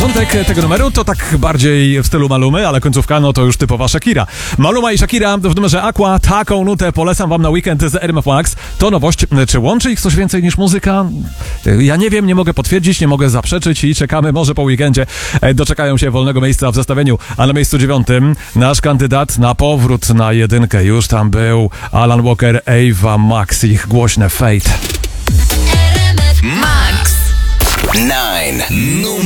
Początek tego numeru to tak bardziej w stylu Malumy, ale końcówka no to już typowa Shakira. Maluma i Shakira w numerze Aqua, taką nutę polecam wam na weekend z RMF Max. To nowość. Czy łączy ich coś więcej niż muzyka? Ja nie wiem, nie mogę potwierdzić, nie mogę zaprzeczyć i czekamy, może po weekendzie doczekają się wolnego miejsca w zestawieniu. A na miejscu 9 nasz kandydat na powrót na jedynkę. Już tam był Alan Walker, Ava Max, ich głośne Fate. Max 9.